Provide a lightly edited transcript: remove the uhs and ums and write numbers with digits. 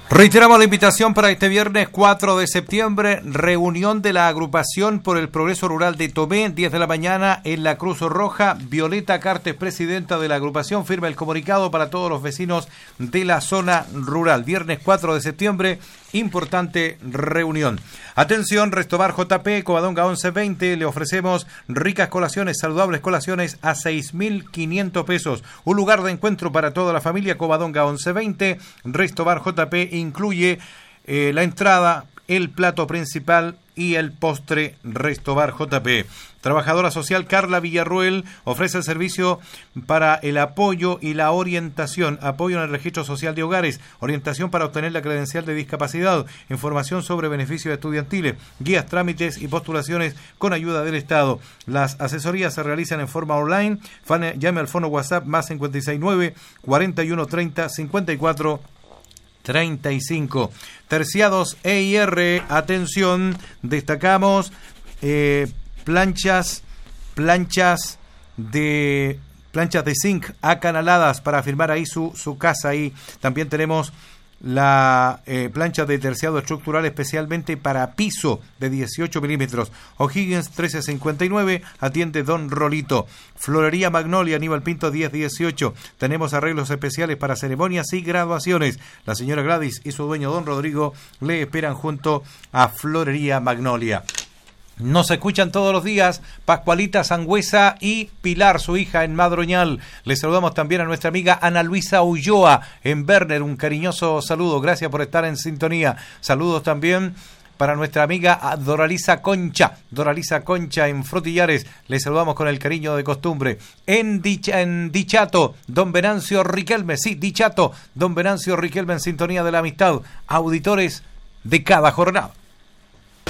Reiteramos la invitación para este viernes 4 de septiembre, reunión de la agrupación por el progreso rural de Tomé, 10 de la mañana en la Cruz Roja. Violeta Cartes, presidenta de la agrupación, firma el comunicado para todos los vecinos de la zona rural. Viernes 4 de septiembre, importante reunión. Atención, Restobar JP, Covadonga 1120, le ofrecemos ricas colaciones, saludables colaciones a 6.500 pesos. Un lugar de encuentro para toda la familia, Covadonga 1120, Restobar JP incluye la entrada, el plato principal y el postre. Restobar JP. Trabajadora social Carla Villarruel ofrece el servicio para el apoyo y la orientación, apoyo en el registro social de hogares, orientación para obtener la credencial de discapacidad, información sobre beneficios estudiantiles, guías, trámites y postulaciones con ayuda del Estado. Las asesorías se realizan en forma online. Llame al fono WhatsApp más 569 4130 54 35. Terciados EIR, atención, destacamos planchas de zinc acanaladas para firmar ahí su casa. Ahí también tenemos la plancha de terciado estructural especialmente para piso de 18 milímetros. O'Higgins 1359, atiende Don Rolito. Florería Magnolia, Aníbal Pinto 1018. Tenemos arreglos especiales para ceremonias y graduaciones. La señora Gladys y su dueño Don Rodrigo le esperan junto a Florería Magnolia. Nos escuchan todos los días Pascualita Sangüesa y Pilar, su hija, en Madroñal. Les saludamos también a nuestra amiga Ana Luisa Ulloa en Werner. Un cariñoso saludo. Gracias por estar en sintonía. Saludos también para nuestra amiga Doralisa Concha en Frutillares. Les saludamos con el cariño de costumbre. En Dichato, Don Venancio Riquelme. Sí, Dichato, Don Venancio Riquelme en sintonía de la amistad. Auditores de cada jornada.